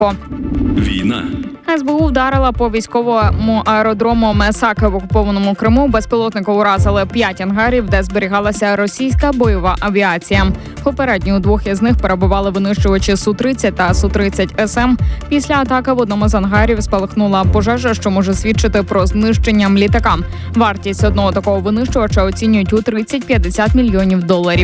Війна. СБУ вдарила по військовому аеродрому Месаки в окупованому Криму. Безпілотники уразили 5 ангарів, де зберігалася російська бойова авіація. Попередньо у 2 із них перебували винищувачі Су-30 та Су-30 СМ. Після атаки в одному з ангарів спалахнула пожежа, що може свідчити про знищення літака. Вартість одного такого винищувача оцінюють у 30-50 мільйонів доларів.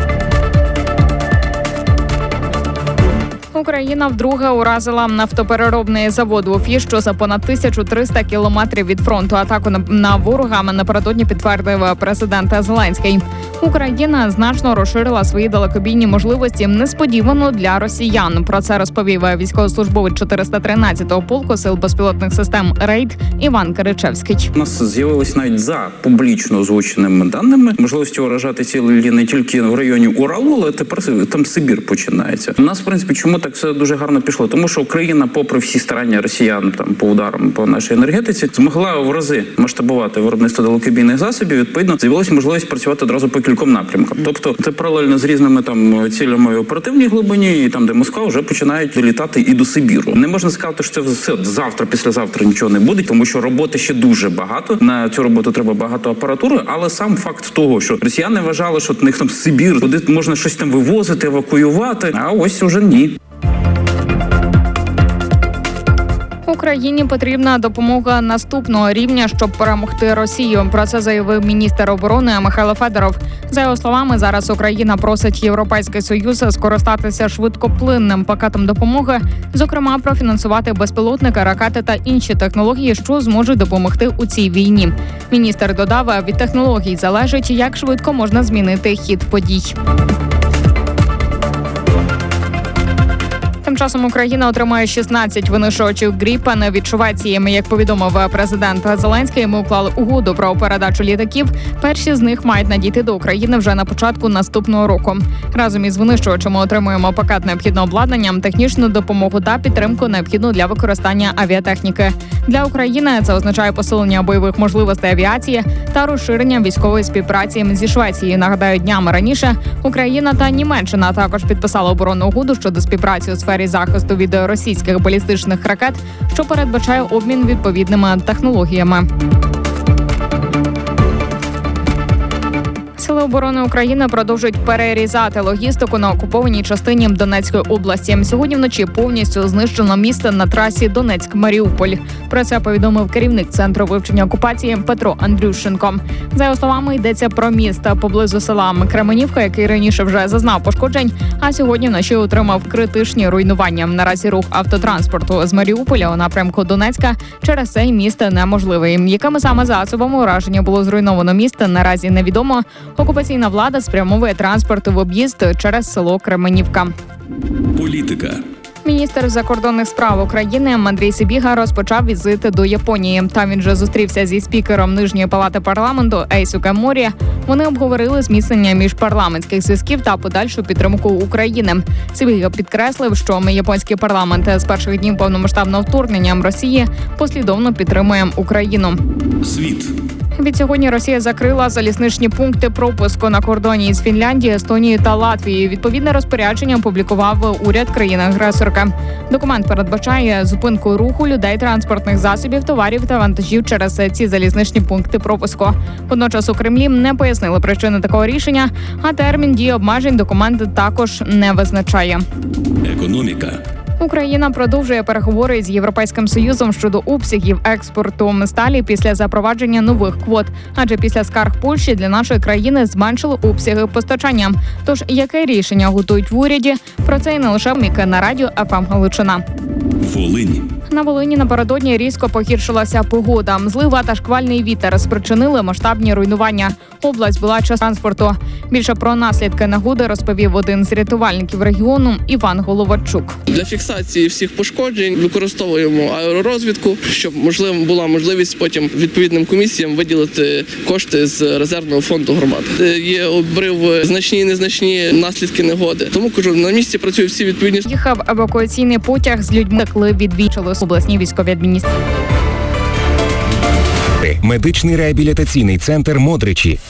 Україна вдруге уразила нафтопереробний завод в Уфі, що за понад 1300 кілометрів від фронту. Атаку на ворога напередодні підтвердив президент Зеленський. Україна значно розширила свої далекобійні можливості несподівано для росіян. Про це розповів військовослужбовець 413-го полку сил безпілотних систем «Рейд» Іван Киричевський. У нас з'явилось навіть за публічно озвученими даними можливості уражати цілі не тільки в районі Уралу, але тепер там Сибір починається. У нас, в принципі, чому так все дуже гарно пішло? Тому що Україна, попри всі старання росіян там по ударам по нашій енергетиці, змогла в рази масштабувати виробництво далекобійних засобів. Відповідно, з'явилася можливість працювати одразу по кільком напрямкам. Тобто це паралельно з різними там цілями в оперативній глибині, і там, де Москва, вже починають літати і до Сибіру. Не можна сказати, що це все завтра, післязавтра нічого не буде, тому що роботи ще дуже багато. На цю роботу треба багато апаратури, але сам факт того, що росіяни вважали, що в них там Сибір, куди можна щось там вивозити, евакуювати, а ось уже ні. Україні потрібна допомога наступного рівня, щоб перемогти Росію. Про це заявив міністр оборони Михайло Федоров. За його словами, зараз Україна просить Європейський Союз скористатися швидкоплинним пакетом допомоги, зокрема профінансувати безпілотники, ракети та інші технології, що зможуть допомогти у цій війні. Міністр додав, від технологій залежить, як швидко можна змінити хід подій. Тим часом Україна отримає 16 винищувачів Гріпен від Швеції. Як повідомив президент Зеленський, ми уклали угоду про передачу літаків. Перші з них мають надійти до України вже на початку наступного року. Разом із винищувачами отримуємо пакет необхідного обладнання, технічну допомогу та підтримку, необхідну для використання авіатехніки. Для України це означає посилення бойових можливостей авіації та розширення військової співпраці зі Швецією. Нагадаю, днями раніше Україна та Німеччина також підписали оборонну угоду щодо співпраці у сфері захисту від російських балістичних ракет, що передбачає обмін відповідними технологіями. Сили оборони України продовжують перерізати логістику на окупованій частині Донецької області. Сьогодні вночі повністю знищено місто на трасі Донецьк-Маріуполь. Про це повідомив керівник Центру вивчення окупації Петро Андрющенко. За його словами, йдеться про місто поблизу села Кременівка, який раніше вже зазнав пошкоджень, а сьогодні вночі отримав критичні руйнування. Наразі рух автотранспорту з Маріуполя у напрямку Донецька через цей міст неможливий. Якими саме засобами ураження було зруйновано місто, наразі невідомо. Окупаційна влада спрямовує транспорт в об'їзд через село Кременівка. Політика. Міністр закордонних справ України Андрій Сибіга розпочав візит до Японії. Там він вже зустрівся зі спікером Нижньої палати парламенту Ейсуке Морі. Вони обговорили зміцнення міжпарламентських зв'язків та подальшу підтримку України. Сибіга підкреслив, що японський парламент з перших днів повномасштабного вторгнення Росії послідовно підтримує Україну. Світ. Відсьогодні Росія закрила залізничні пункти пропуску на кордоні з Фінляндією, Естонією та Латвією. Відповідне розпорядження опублікував уряд країни-агресорки. Документ передбачає зупинку руху людей, транспортних засобів, товарів та вантажів через ці залізничні пункти пропуску. Водночас у Кремлі не пояснили причини такого рішення, а термін дії обмежень документ також не визначає. Економіка. Україна продовжує переговори з Європейським Союзом щодо обсягів експорту сталі після запровадження нових квот. Адже після скарг Польщі для нашої країни зменшили обсяги постачання. Тож, яке рішення готують в уряді? Про це і не лише на радіо ФМ Галичина. Волинь. На Волині напередодні різко погіршилася погода. Злива та шквальний вітер спричинили масштабні руйнування. Область була час транспорту. Більше про наслідки негоди розповів один з рятувальників регіону Іван Головачук. Для фіксації всіх пошкоджень використовуємо аеророзвідку, щоб була можливість потім відповідним комісіям виділити кошти з резервного фонду громад. Є обрив значні і незначні наслідки негоди. Тому кажу, на місці працюють всі відповідні. Їхав евакуаційний потяг з людьми, коли відвідали обласні військові адміністрації. Медичний реабілітаційний центр Модричі.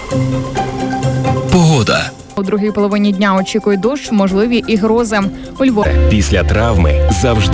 Погода. У другій половині дня очікують дощ, можливі і грози. У Львові. Після травми завжди